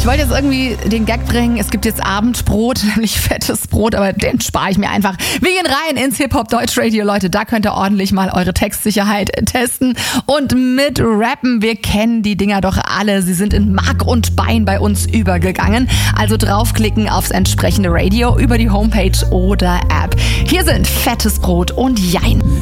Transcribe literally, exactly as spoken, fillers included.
Ich wollte jetzt irgendwie den Gag bringen, es gibt jetzt Abendbrot, nämlich fettes Brot, aber den spare ich mir einfach. Wir gehen rein ins Hip-Hop-Deutsch-Radio, Leute, da könnt ihr ordentlich mal eure Textsicherheit testen und mit rappen. Wir kennen die Dinger doch alle, sie sind in Mark und Bein bei uns übergegangen. Also draufklicken aufs entsprechende Radio über die Homepage oder App. Hier sind fettes Brot und Jein.